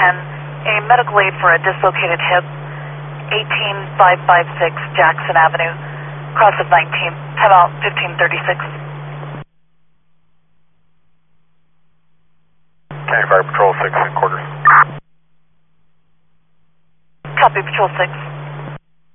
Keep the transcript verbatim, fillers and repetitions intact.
ten, a medical aid for a dislocated hip, eighteen five five six Jackson Avenue, cross of nineteen, timeout fifteen thirty-six. County Fire Patrol six and quarters. Copy, Patrol six.